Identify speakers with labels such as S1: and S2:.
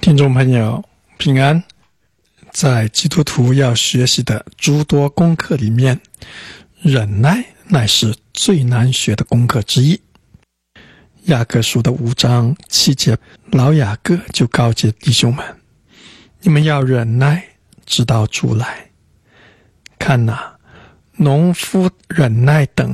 S1: 听众朋友平安，在基督徒要学习的诸多功课里面，忍耐乃是最难学的功课之一。雅各书的5章7节，老雅各就告诫弟兄们，你们要忍耐，直到主来。看哪，农夫忍耐等